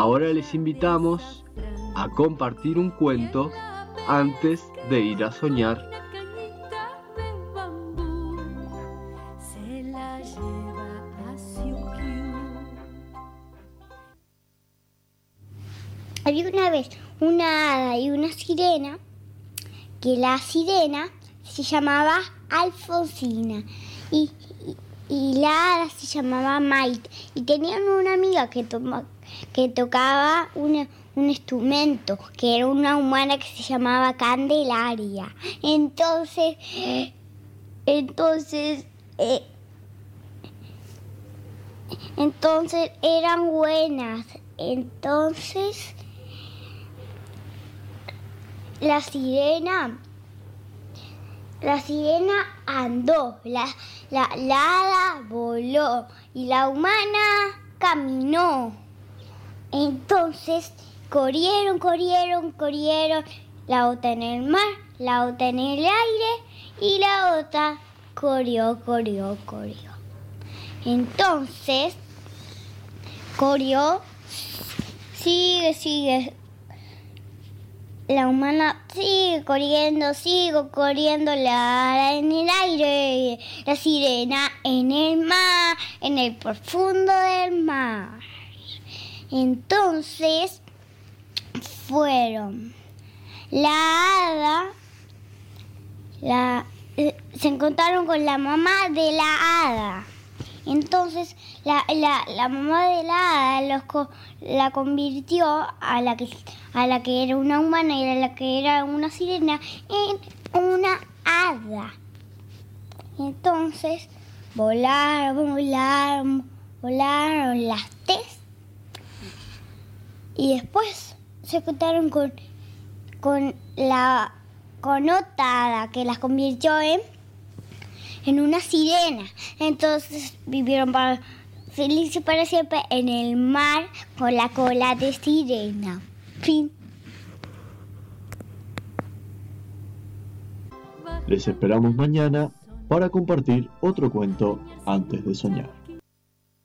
Ahora les invitamos a compartir un cuento antes de ir a soñar. Había una vez una hada y una sirena, que la sirena se llamaba Alfonsina y la hada se llamaba Maite, y tenían una amiga que tocaba un instrumento, que era una humana que se llamaba Candelaria. Entonces eran buenas. Entonces la sirena andó, la hada voló y la humana caminó. Entonces corrieron, la otra en el mar, la otra en el aire y la otra corrió. Entonces corrió, sigue. La humana sigue corriendo, la hada en el aire, la sirena en el mar, en el profundo del mar. Entonces fueron la hada, se encontraron con la mamá de la hada. Entonces la mamá de la hada la convirtió a la que era una humana y a la que era una sirena en una hada. Entonces volaron las tres y después se encontraron con otra hada que las convirtió en una sirena. Entonces vivieron felices para siempre en el mar con la cola de sirena. Fin. Les esperamos mañana para compartir otro cuento antes de soñar.